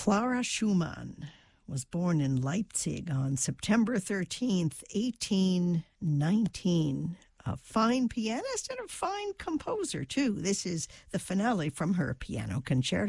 Clara Schumann was born in Leipzig on September 13th, 1819. A fine pianist and a fine composer, too. This is the finale from her piano concerto.